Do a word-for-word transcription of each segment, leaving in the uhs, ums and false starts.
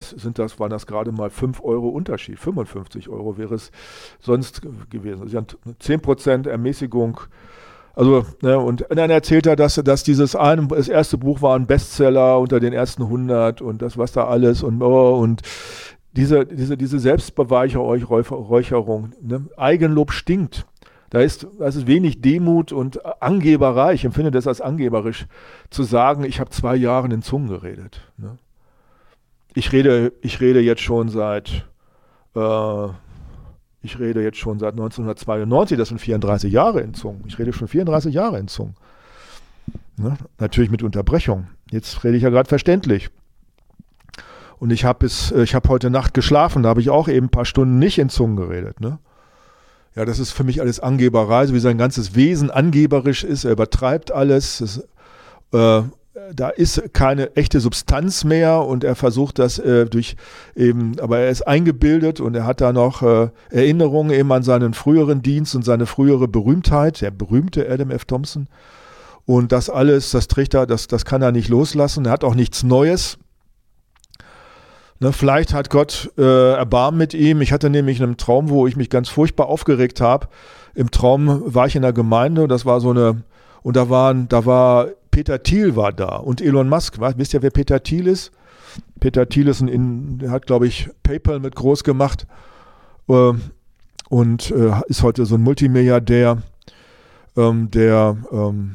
das sind das, waren das gerade mal fünf Euro Unterschied. fünfundfünfzig Euro wäre es sonst gewesen. Sie haben zehn Prozent Ermäßigung. Also, ne, und dann erzählt er, dass, dass dieses eine, das erste Buch war ein Bestseller unter den ersten hundert und das, was da alles und, oh, und diese, diese, diese Selbstbeweihräucherung, ne? Eigenlob stinkt. Da ist, da ist wenig Demut und Angeberei. Ich empfinde das als angeberisch, zu sagen, ich habe zwei Jahre in Zungen geredet. Ne? Ich rede, ich rede jetzt schon seit, äh, ich rede jetzt schon seit neunzehnhundertzweiundneunzig, das sind vierunddreißig Jahre in Zungen. Ich rede schon vierunddreißig Jahre in Zungen. Ne? Natürlich mit Unterbrechung. Jetzt rede ich ja gerade verständlich. Und ich habe bis, ich habe heute Nacht geschlafen, da habe ich auch eben ein paar Stunden nicht in Zungen geredet. Ne? Ja, das ist für mich alles Angeberei, so wie sein ganzes Wesen angeberisch ist. Er übertreibt alles. Das, äh, da ist keine echte Substanz mehr und er versucht das äh, durch eben, aber er ist eingebildet und er hat da noch äh, Erinnerungen eben an seinen früheren Dienst und seine frühere Berühmtheit, der berühmte Adam F. Thompson. Und das alles, das trägt er, das, das kann er nicht loslassen. Er hat auch nichts Neues. Ne, vielleicht hat Gott äh, Erbarmen mit ihm. Ich hatte nämlich einen Traum, wo ich mich ganz furchtbar aufgeregt habe. Im Traum war ich in der Gemeinde, das war so eine, und da waren, da war Peter Thiel war da und Elon Musk. Weißt, wisst ihr, wer Peter Thiel ist? Peter Thiel ist ein, der hat, glaube ich, PayPal mit groß gemacht äh, und äh, ist heute so ein Multimilliardär, ähm, der ähm,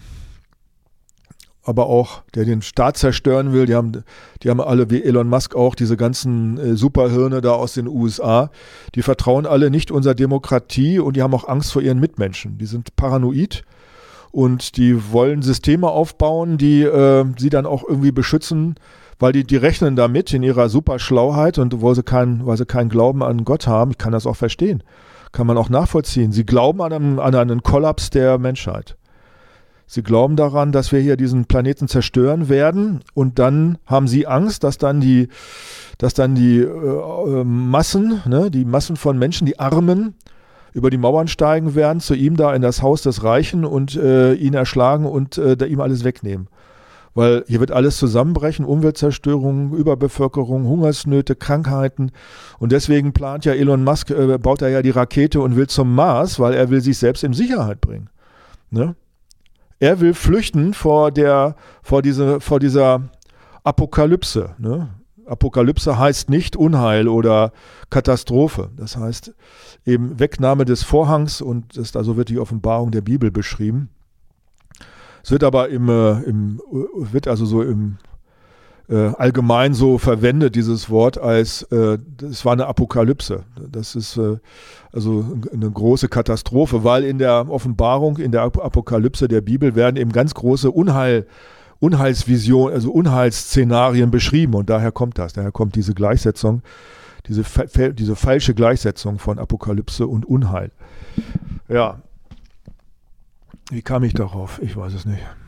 aber auch, der den Staat zerstören will. Die haben, die haben alle, wie Elon Musk auch, diese ganzen äh, Superhirne da aus den U S A. Die vertrauen alle nicht unserer Demokratie und die haben auch Angst vor ihren Mitmenschen. Die sind paranoid und die wollen Systeme aufbauen, die äh, sie dann auch irgendwie beschützen, weil die, die rechnen damit in ihrer Superschlauheit und weil sie, kein, weil sie keinen Glauben an Gott haben. Ich kann das auch verstehen. Kann man auch nachvollziehen. Sie glauben an einen, an einen Kollaps der Menschheit. Sie glauben daran, dass wir hier diesen Planeten zerstören werden und dann haben sie Angst, dass dann die, dass dann die äh, Massen, ne, die Massen von Menschen, die Armen, über die Mauern steigen werden, zu ihm da in das Haus des Reichen und äh, ihn erschlagen und äh, da ihm alles wegnehmen. Weil hier wird alles zusammenbrechen, Umweltzerstörung, Überbevölkerung, Hungersnöte, Krankheiten und deswegen plant ja Elon Musk, äh, baut er ja die Rakete und will zum Mars, weil er will sich selbst in Sicherheit bringen. Ne? Er will flüchten vor der, vor diese, vor dieser Apokalypse. Ne? Apokalypse heißt nicht Unheil oder Katastrophe. Das heißt eben Wegnahme des Vorhangs und das, also wird die Offenbarung der Bibel beschrieben. Es wird aber im, äh, im wird also so im äh, allgemein so verwendet, dieses Wort, als äh, es war eine Apokalypse. Das ist äh, also eine große Katastrophe, weil in der Offenbarung, in der Apokalypse der Bibel werden eben ganz große Unheil, Unheilsvision, also Unheilsszenarien beschrieben und daher kommt das, daher kommt diese Gleichsetzung, diese, diese falsche Gleichsetzung von Apokalypse und Unheil. Ja, wie kam ich darauf? Ich weiß es nicht.